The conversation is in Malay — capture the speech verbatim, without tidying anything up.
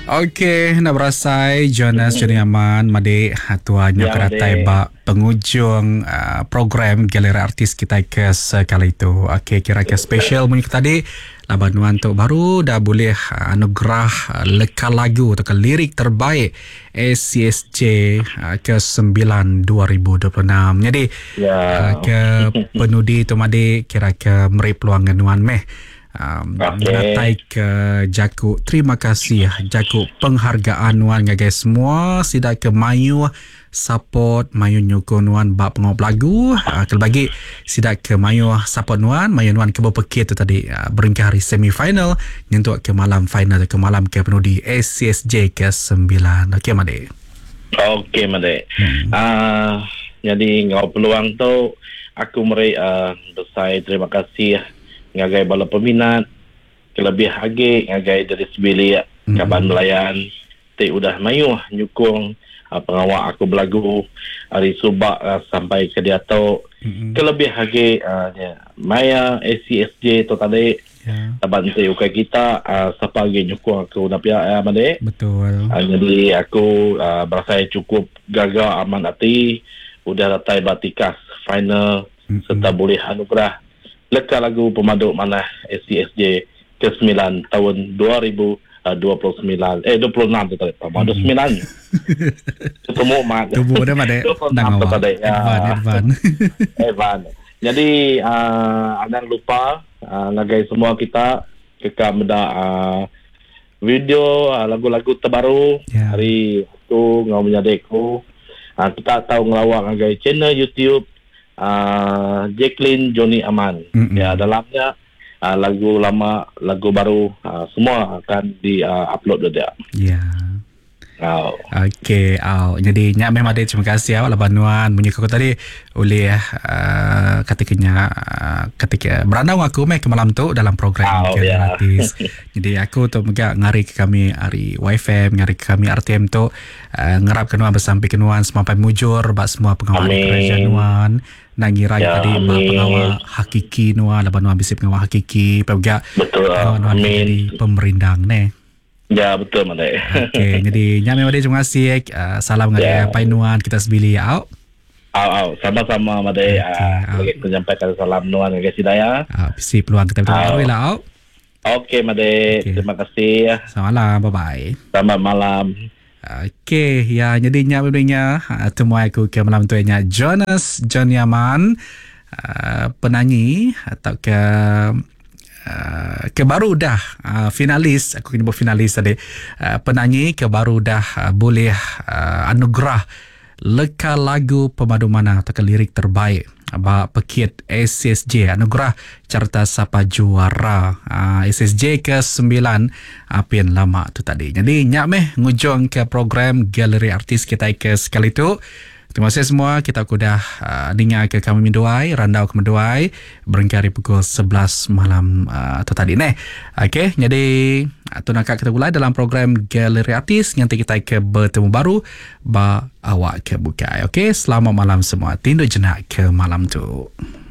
Okey, nak berasai Jonas Johnny Aman Made hatuannya Ya, keratai Made. bak penghujung uh, program Galeri Artis kita ke sekali itu. Okey, kira-kira special punya tadi labanuan tu baru dah boleh uh, anugerah uh, lekal lagu atau lirik terbaik S C S J uh, ke sembilan dua ribu dua puluh enam. Jadi Ya. uh, ke penudi tu Made kira-kira meri peluang nuan meh. Um, Okey. Natai ke Jaku. Terima kasih Jaku penghargaan nuan ngagai semua sidak ke mayu support mayu nyokong nuan bak pengop lagu uh, kelebagi sidak ke mayu support nuan mayu nuan ke berpekit tu tadi uh, beringkah hari semifinal nyentuk ke malam final ke malam ke penudi S C S J ke sembilan. Okey Made. Okey, Made. Hmm. Ah, jadi ngau peluang tu aku meri uh, besar terima kasih ngagai bala peminat kelebih hage ngagai dari sebilik Mhm. kaban melayan te udah mayu nyukung uh, pengawak aku belagu hari subak uh, sampai ke dia tu Mhm. kelebih hage uh, ya, maya S C S J tu tadi Ya, taban te ukai kita uh, siapa lagi nyukung aku nak pihak uh, Made. betul. Uh, jadi aku uh, berasa cukup gagal aman hati udah datai batikas final Mm-mm. serta boleh anugerah lekal lagu pemaduk mana S C S J ke sembilan tahun dua ribu dua puluh sembilan eh dua puluh enam tu tadi pemaduk Mm-mm. sembilan ketemu mat Tubuh dah Made. dua puluh Nang enam tu awak. tadi Advan, advan. Evan. Jadi uh, jangan lupa uh, ngagai semua kita kekal meda uh, video uh, lagu-lagu terbaru Ya. hari tu ngau menyadekku uh, kita tahu ngelawak ngagai channel YouTube uh, Jacqueline Johnny Aman. Mm-mm. Ya dalamnya uh, lagu lama lagu baru uh, semua akan di uh, upload dia. Ya. Uh, Okey, au. Jadi nyak memang ada terima kasih awak labanuan bunyi kau tadi oleh uh, ketikanya uh, ketika beranau aku meh ke malam tu dalam program Au, Galeri ya. Artis. Jadi aku tu megak ngari ke kami hari Y F M, ngari ke kami R T M tu uh, ngerap ke nuan bersampai ke nuan sampai mujur bak semua pengawal di Amin. kerajaan nuan. Nak ngira Ya, tadi bak amin. pengawal hakiki nuan labanuan bisa pengawal hakiki. Pegak Betul. Uh, nuan amin. jadi pemerindang ne. Ya betul Made. Okey, jadi nyame Made terima kasih. Uh, salam Ya. ngagai painuan kita sebili au. Au au sama-sama Made. Okey, Ah, au. lagi menyampaikan salam nuan ke Sidaya. Uh, bisi peluang kita bertemu Au. baru lah au. Okey Made. Okey. Terima kasih. Selamat malam, bye bye. Selamat malam. Okey, ya jadi nya bebennya uh, temu aku ke malam tu nya Jonas Johnny Aman uh, penyanyi atau ke Uh, ke baru dah uh, finalis aku kena buat finalis tadi uh, penyanyi ke baru dah uh, boleh uh, anugerah lekal lagu pemadu mana atau ke lirik terbaik Abah Pekit S C S J anugerah carta sapa juara uh, S S J ke sembilan apian lama tu tadi. Jadi nyak meh ngujung ke program Galeri Artis kita ke sekali tu. Terima kasih semua. Kita aku dah uh, dengar ke kami Menduai, randau ke Menduai berengkari pukul sebelas malam uh, tu tadi neh. Okey, jadi uh, tu nak kita mulai dalam program Galeri Artis nanti kita ke bertemu baru ba awak ke bukai. Okey, selamat malam semua. Tindu jenak ke malam tu.